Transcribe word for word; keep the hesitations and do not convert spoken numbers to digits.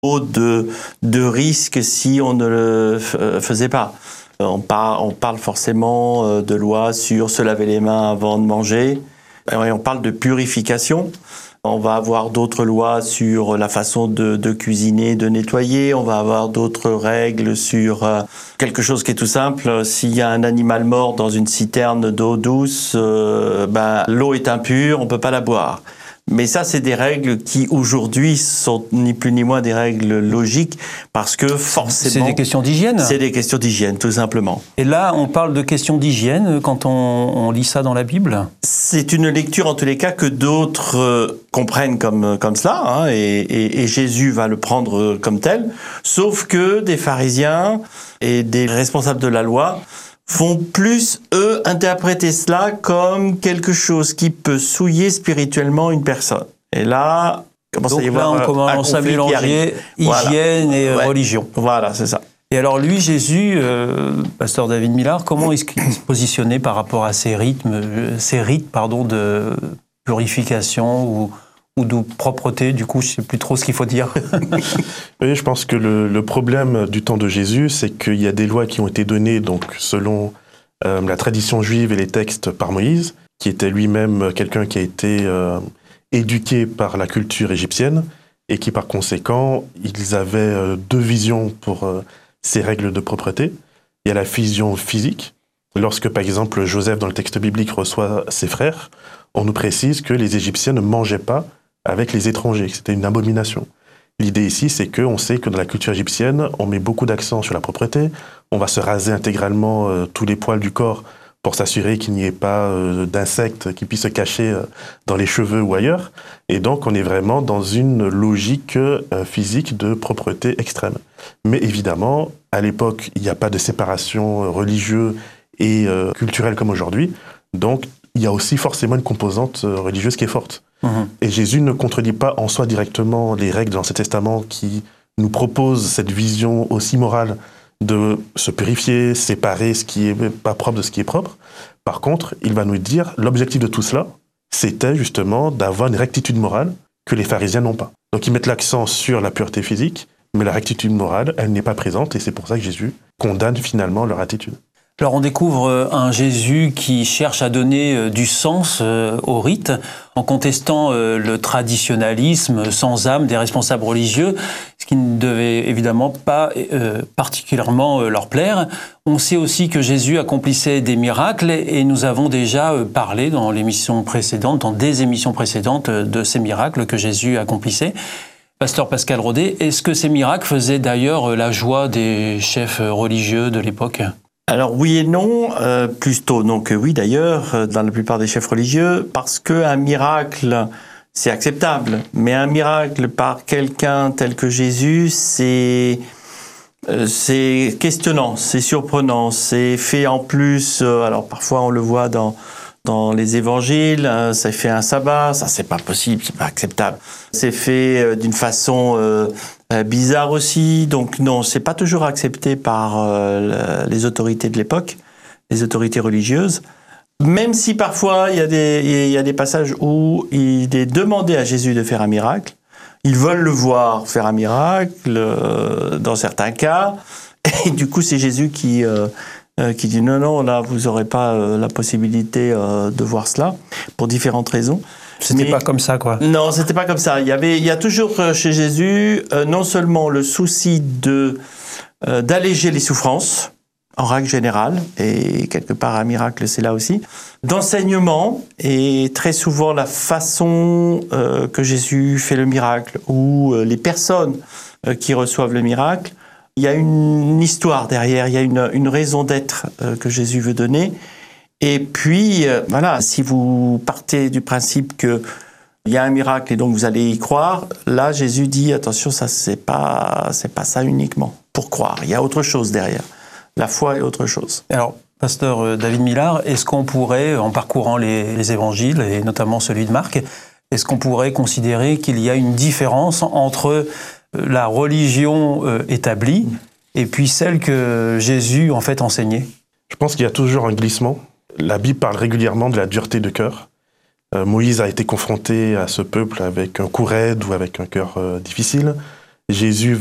de, de risques si on ne le faisait pas. On, par, on parle forcément de lois sur se laver les mains avant de manger, et on parle de purification. On va avoir d'autres lois sur la façon de, de cuisiner, de nettoyer. On va avoir d'autres règles sur euh, quelque chose qui est tout simple. S'il y a un animal mort dans une citerne d'eau douce, euh, ben, l'eau est impure, on ne peut pas la boire. Mais ça, c'est des règles qui, aujourd'hui, sont ni plus ni moins des règles logiques, parce que forcément... C'est des questions d'hygiène. C'est des questions d'hygiène, tout simplement. Et là, on parle de questions d'hygiène quand on, on lit ça dans la Bible? C'est une lecture, en tous les cas, que d'autres euh, comprennent comme, comme cela, hein, et, et, et Jésus va le prendre comme tel, sauf que des pharisiens et des responsables de la loi vont plus, eux, interpréter cela comme quelque chose qui peut souiller spirituellement une personne. Et là, commence à y avoir un, on commence à mélanger hygiène voilà. et ouais. religion. Voilà, c'est ça. Et alors lui, Jésus, euh, pasteur David Millard, comment est-ce qu'il se positionnait par rapport à ces rythmes, ces rites, pardon, de purification ou ou de propreté, du coup, je ne sais plus trop ce qu'il faut dire. Oui, je pense que le, le problème du temps de Jésus, c'est qu'il y a des lois qui ont été données donc, selon euh, la tradition juive et les textes par Moïse, qui était lui-même quelqu'un qui a été euh, éduqué par la culture égyptienne, et qui par conséquent, ils avaient euh, deux visions pour euh, ces règles de propreté. Il y a la vision physique. Lorsque, par exemple, Joseph, dans le texte biblique, reçoit ses frères, on nous précise que les Égyptiens ne mangeaient pas avec les étrangers, que c'était une abomination. L'idée ici, c'est qu'on sait que dans la culture égyptienne, on met beaucoup d'accent sur la propreté, on va se raser intégralement euh, tous les poils du corps pour s'assurer qu'il n'y ait pas euh, d'insectes qui puissent se cacher euh, dans les cheveux ou ailleurs. Et donc, on est vraiment dans une logique euh, physique de propreté extrême. Mais évidemment, à l'époque, il n'y a pas de séparation religieuse et euh, culturelle comme aujourd'hui. Donc, il y a aussi forcément une composante euh, religieuse qui est forte. Mmh. Et Jésus ne contredit pas en soi directement les règles de l'Ancien Testament qui nous proposent cette vision aussi morale de se purifier, séparer ce qui est pas propre de ce qui est propre. Par contre, il va nous dire, l'objectif de tout cela, c'était justement d'avoir une rectitude morale que les pharisiens n'ont pas. Donc ils mettent l'accent sur la pureté physique, mais la rectitude morale, elle n'est pas présente, et c'est pour ça que Jésus condamne finalement leur attitude. Alors on découvre un Jésus qui cherche à donner du sens au rite en contestant le traditionnalisme sans âme des responsables religieux, ce qui ne devait évidemment pas particulièrement leur plaire. On sait aussi que Jésus accomplissait des miracles et nous avons déjà parlé dans l'émission précédente, dans des émissions précédentes de ces miracles que Jésus accomplissait. Pasteur Pascal Rodet, est-ce que ces miracles faisaient d'ailleurs la joie des chefs religieux de l'époque ? Alors oui et non, euh, plutôt non que oui d'ailleurs, dans la plupart des chefs religieux, parce qu'un miracle, c'est acceptable, mais un miracle par quelqu'un tel que Jésus, c'est, euh, c'est questionnant, c'est surprenant, c'est fait en plus, euh, alors parfois on le voit dans, dans les évangiles, hein, c'est fait un sabbat, ça c'est pas possible, c'est pas acceptable. C'est fait euh, d'une façon... Euh, bizarre aussi, donc non, c'est pas toujours accepté par euh, les autorités de l'époque, les autorités religieuses. Même si parfois il y a des il y a des passages où il est demandé à Jésus de faire un miracle, ils veulent le voir faire un miracle euh, dans certains cas, et du coup c'est Jésus qui euh, euh, qui dit non non là vous aurez pas euh, la possibilité euh, de voir cela pour différentes raisons. C'était Mais, pas comme ça, quoi. Non, c'était pas comme ça. Il y avait, il y a toujours chez Jésus euh, non seulement le souci de euh, d'alléger les souffrances en règle générale, et quelque part un miracle c'est là aussi, d'enseignement et très souvent la façon euh, que Jésus fait le miracle ou euh, les personnes euh, qui reçoivent le miracle. Il y a une histoire derrière, il y a une, une raison d'être euh, que Jésus veut donner. Et puis, euh, voilà, si vous partez du principe qu'il y a un miracle et donc vous allez y croire, là, Jésus dit, attention, ça, c'est pas, c'est pas ça uniquement, pour croire. Il y a autre chose derrière. La foi est autre chose. Alors, pasteur David Millard, est-ce qu'on pourrait, en parcourant les, les évangiles, et notamment celui de Marc, est-ce qu'on pourrait considérer qu'il y a une différence entre la religion euh, établie et puis celle que Jésus, en fait, enseignait ? Je pense qu'il y a toujours un glissement. La Bible parle régulièrement de la dureté de cœur. Euh, Moïse a été confronté à ce peuple avec un cou raide ou avec un cœur euh, difficile. Jésus